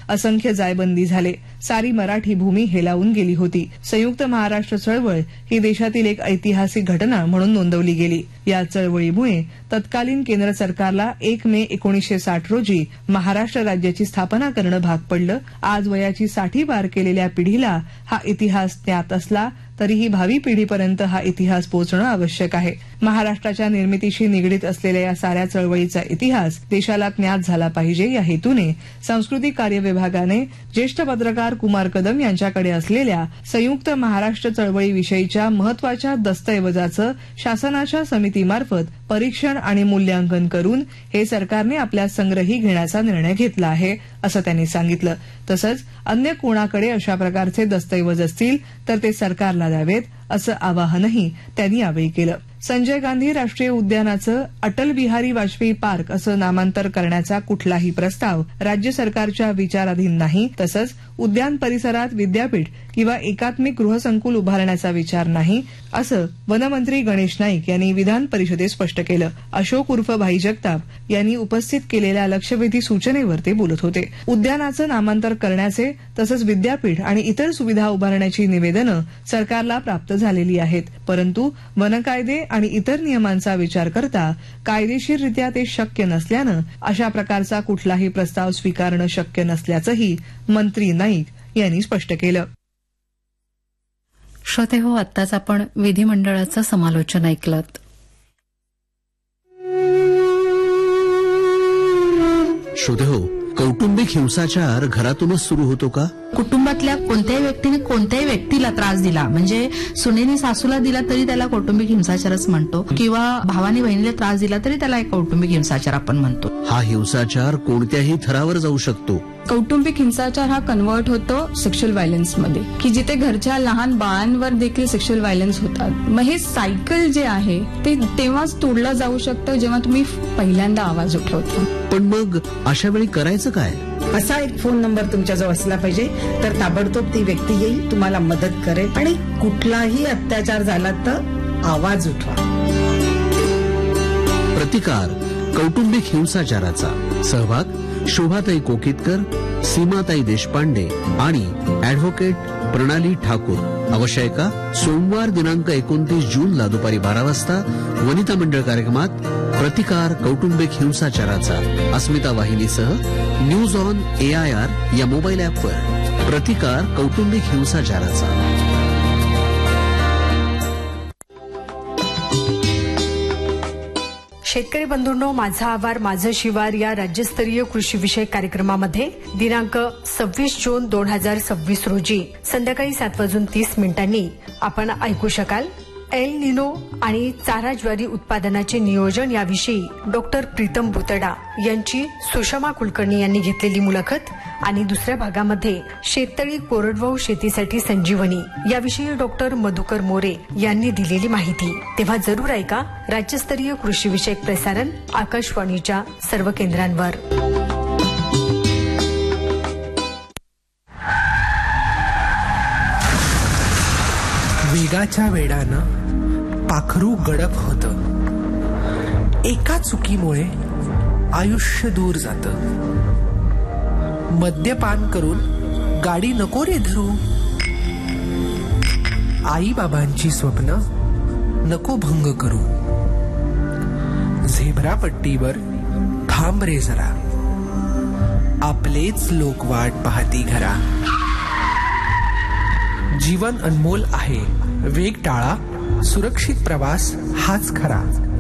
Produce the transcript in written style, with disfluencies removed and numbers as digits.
असंख्य जायबंदी झाले. सारी मराठी भूमी हेलावून गेली होती. संयुक्त महाराष्ट्र चळवळ ही देशातील एक ऐतिहासिक घटना म्हणून नोंदवली गेली. या चळवळीमुळे तत्कालीन केंद्र सरकारला 1 मे 1960 रोजी महाराष्ट्र राज्याची स्थापना करणं भाग पडलं. आज वयाची 60 पार केलेल्या पिढीला हा इतिहास ज्ञात असला तरीही भावी पिढीपर्यंत हा इतिहास पोहोचणं आवश्यक आहे. महाराष्ट्राच्या निर्मितीशी निगडीत असलेल्या या साऱ्या चळवळीचा इतिहास देशाला ज्ञात झाला पाहिजे या हेतूने सांस्कृतिक कार्य विभागाने ज्येष्ठ पत्रकार कुमार कदम यांच्याकडे असलेल्या संयुक्त महाराष्ट्र चळवळीविषयीच्या महत्वाच्या दस्तऐवजाचं शासनाच्या समितीमार्फत परीक्षण आणि मूल्यांकन करून हे सरकारने आपल्या संग्रही घेण्याचा निर्णय घेतला आहे असं त्यांनी सांगितलं. तसंच अन्य कोणाकडे अशा प्रकारचे दस्तऐवज असतील तर ते सरकारला द्यावेत असं आवाहनही त्यांनी यावेळी केलं. संजय गांधी राष्ट्रीय उद्यानाचं अटल बिहारी वाजपेयी पार्क असं नामांतर करण्याचा कुठलाही प्रस्ताव राज्य सरकारच्या विचाराधीन नाही. तसंच उद्यान परिसरात विद्यापीठ किंवा एकात्मिक गृहसंकुल उभारण्याचा विचार नाही असं वनमंत्री गणेश नाईक यांनी विधान परिषदेत स्पष्ट केलं. अशोक उर्फ भाई जगताप यांनी उपस्थित केलेल्या लक्षवेधी सूचनेवर ते बोलत होते. उद्यानाचं नामांतर करण्याचे तसंच विद्यापीठ आणि इतर सुविधा उभारण्याची निवेदनं सरकारला प्राप्त झालेली आहेत. परंतु वनकायदे आणि इतर नियमांचा विचार करता कायदेशीररित्या ते शक्य नसल्यानं अशा प्रकारचा कुठलाही प्रस्ताव स्वीकारणं शक्य नसल्याचंही मंत्री नाईक यांनी स्पष्ट केलं. श्रोते हो, आत्ताच आपण विधिमंडळाचं समालोचन ऐकलं. श्रोते हो, कौटुंबिक हिंसाचार घरातूनच सुरू होतो का? कुटुंबातल्या कोणत्याही व्यक्तीने कोणत्याही व्यक्तीला त्रास दिला म्हणजे सुनेनी सासूला दिला तरी त्याला कौटुंबिक हिंसाचारच म्हणतो किंवा भावाने बहिणीला त्रास दिला तरी त्याला एक कौटुंबिक हिंसाचार आपण म्हणतो. हा हिंसाचार कोणत्याही थरावर जाऊ शकतो. कौटुंबिक हिंसाचार हा कन्वर्ट होतो सेक्शुअल व्हायलन्समध्ये की जिथे घरच्या लहान बाळांवर देखील सेक्शुअल व्हायलन्स होतात. मग हे सायकल जे आहे ते तेव्हाच तोडलं जाऊ शकतं जेव्हा तुम्ही पहिल्यांदा आवाज उठवता. पण मग अशा वेळी करायचं काय? असा एक फोन नंबर तुमच्याजवळ असला पाहिजे तर ताबडतोब ती व्यक्ती येईल, तुम्हाला मदत करेल आणि कुठलाही अत्याचार झाला तर आवाज उठवा. प्रतिकार कौटुंबिक हिंसाचाराचा. सहभाग शोभाताई कोकितकर, सीमाताई देशपांडे आणि ऍडव्होकेट प्रणाली ठाकूर. अवश्य सोमवार दिनांक 29 जूनला दुपारी 12 वाजता वनिता मंडळ कार्यक्रमात प्रतिकार कौटुंबिक हिंसाचाराचा अस्मिता वाहिनीसह न्यूज ऑन AIR या मोबाईल ॲपवर. प्रतिकार कौटुंबिक हिंसाचाराचा. शेतकरी बंधूंनो, माझा आवार माझं शिवार या राज्यस्तरीय कृषीविषयक कार्यक्रमामध्ये दिनांक 26 जून 2026 रोजी संध्याकाळी 7:30 आपण ऐकू शकाल एल निनो आणि चारा ज्वारी उत्पादनाचे नियोजन याविषयी डॉक्टर प्रीतम बुतडा यांची सुषमा कुलकर्णी यांनी घेतलेली मुलाखत आणि दुसऱ्या भागामध्ये शेततळी कोरडवाहू शेतीसाठी संजीवनी याविषयी डॉक्टर मधुकर मोरे यांनी दिलेली माहिती. तेव्हा जरूर ऐका राज्यस्तरीय कृषीविषयक प्रसारण आकाशवाणीच्या सर्व केंद्रांवर. वेगाच्या वेडानं पाखरू गडप होतं. एका चुकीमुळे आयुष्य दूर जातं. मद्यपान करून गाडी नको रे धरू. आई बाबांची स्वप्न नको भंग करू. झेब्रा पट्टीवर थांब रे जरा. आपलेच लोक वाट पाहती घरा. जीवन अनमोल आहे. वेग टाळा. सुरक्षित प्रवास हाच खरा.